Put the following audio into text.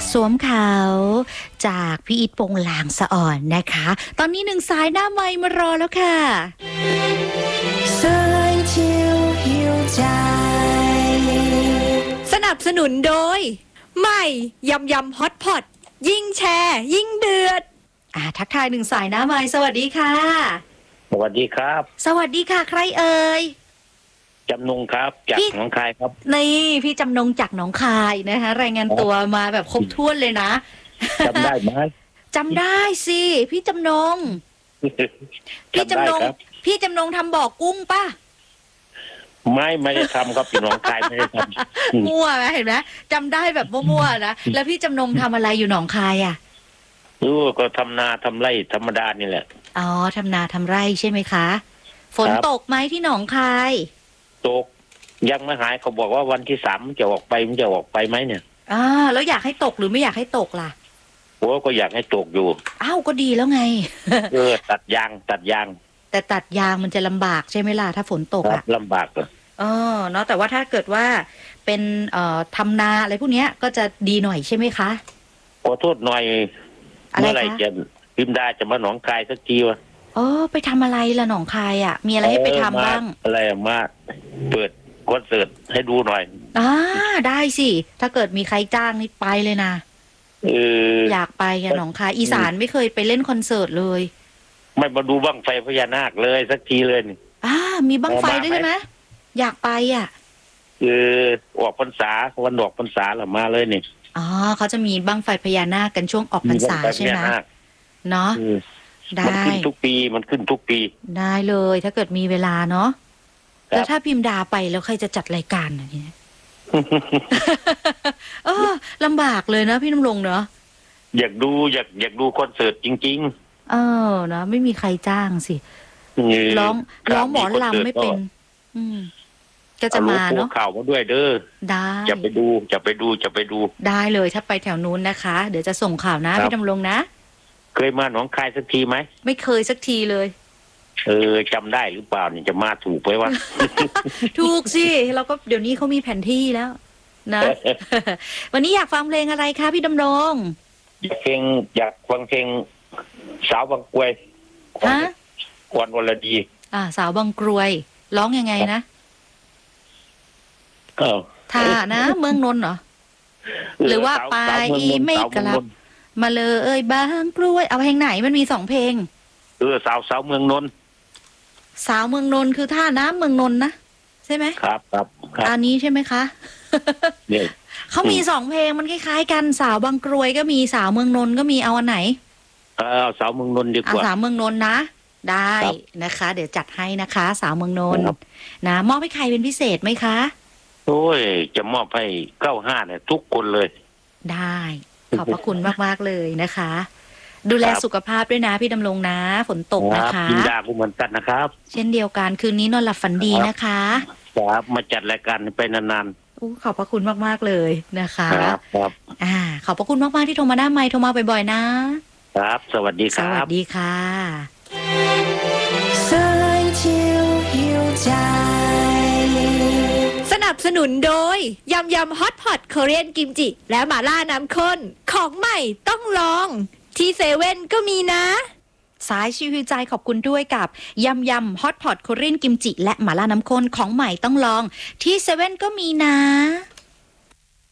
สวมเขาจากพี่อิทปงลางสะอ่อนนะคะตอนนี้หนึ่งสายหน้าไมค์มารอแล้วค่ะสนับสนุนโดยใหม่ยำยำฮอตพอตยิ่งแชร์ยิ่งเดือดทักทายหนึ่งสายหน้าไมค์สวัสดีค่ะสวัสดีครับสวัสดีค่ะใครเอ่ยจำนงครับจากหนองคายครับนี่พี่จำนงจากหนองคายนะคะรายงานตัวมาแบบครบถ้วนเลยนะจำได้ไหมจำได้สิพี่จำนงพี่จำนงทำบ่อกุ้งป่ะไม่ได้ทำครับอยู่หนองคายไม่ได้ทำมั่วไหมเห็นไหมจำได้แบบมั่วๆนะแล้วพี่จำนงทำอะไรอยู่หนองคายอ่ะก็ทำนาทำไร่ธรรมดานี่แหละอ๋อทำนาทำไร่ใช่ไหมคะฝนตกไหมที่หนองคายตกยังไม่หายเขาบอกว่าวันที่3มันจะออกไปไหมเนี่ยแล้วอยากให้ตกหรือไม่อยากให้ตกล่ะก็อยากให้ตกอยู่ก็ดีแล้วไงตัดยางแต่ตัดยางมันจะลำบากใช่ไหมล่ะถ้าฝนตกอ่ะลำบากเลยเนาะแต่ว่าถ้าเกิดว่าเป็นทำนาอะไรพวกนี้ก็จะดีหน่อยใช่ไหมคะขอโทษหน่อยเมื่อไหร่จะพิมพ์ได้จะมาหนองคายสักทีวะไปทำอะไรล่ะหนองคายอ่ะมีอะไรให้ไปทำบ้างอะไรมาเปิดคอนเสิร์ตให้ดูหน่อยได้สิถ้าเกิดมีใครจ้างนี่ไปเลยนะอยากไปอ่ะหนองคายอีสานไม่เคยไปเล่นคอนเสิร์ตเลยไม่มาดูบั้งไฟพญานาคเลยสักทีเลยนี่มีบั้งไฟด้วยใช่ไหมอยากไปอ่ะออกพรรษาวันออกพรรษาหรือมาเลยนี่เขาจะมีบั้งไฟพญานาคกันช่วงออกพรรษาใช่ไหมเนาะได้มันขึ้นทุกปีได้เลยถ้าเกิดมีเวลาเนาะแล้วถ้าพิมพ์ดาไปแล้วใครจะจัดรายการอะไรเงี้ยลำบากเลยนะพี่น้ำลงเนาะอยากดูคอนเสิร์ตจริงๆนะไม่มีใครจ้างสิร้องหมอลำไม่เป็นก็จะมาเนาะข่าวมาด้วยเด้อได้จะไปดูได้เลยถ้าไปแถวนู้นนะคะเดี๋ยวจะส่งข่าวนะพี่ดำรงนะเคยมาหนองคายสักทีไหมไม่เคยสักทีเลยจำได้หรือเปล่านี่จะมาถูกไหมวะถูกสิเราก็เดี๋ยวนี้เขามีแผนที่แล้วนะ วันนี้อยากฟังเพลงอะไรคะพี่ดำรงอยากฟังเพลงสาวบางกรวยกวนวรดีสาวบางกรวยร้องยังไงนะท่านะเมืองนนท์เหรอหรือว่าไปไม่กลับมาเลยบางกรวยเอาเพลงไหนมันมี2เพลงสาวเมืองนนท์สาวเมืองนนท์คือท่าน้ำเมืองนนท์นะใช่ไหมครับอันนี้ใช่ไหมคะเขามี2เพลงมันคล้ายๆกันสาวบางกรวยก็มีสาวเมืองนนท์ก็มีเอาอันไหนสาวเมืองนนท์ดีกว่าสาวเมืองนนท์นะได้นะคะเดี๋ยวจัดให้นะคะสาวเมืองนนท์นะมอบให้ใครเป็นพิเศษไหมคะจะมอบให้95เนี่ยทุกคนเลยได้ขอบพระคุณมากๆเลยนะคะดูแลสุขภาพด้วยนะพี่ดำรงนะฝนตกนะคะกินยาเหมือนกันนะครับเช่นเดียวกันคืนนี้นอนหลับฝันดีนะคะครับมาจัดรายการไปนานๆขอบพระคุณมากๆเลยนะคะครับขอบพระคุณมากๆที่โทรมาหน้าไมค์โทรมาบ่อยๆนะครับสวัสดีครับสวัสดีค่ะสนับสนุนโดยยำยำฮอตพอตโคเรียนกิมจิและหม่าล่าน้ำข้นของใหม่ต้องลองที่เซเว่นก็มีนะสายชิวใจขอบคุณด้วยกับยำยำฮอตพอตโคเรียนกิมจิและหม่าล่าน้ำข้นของใหม่ต้องลองที่เซเว่นก็มีนะ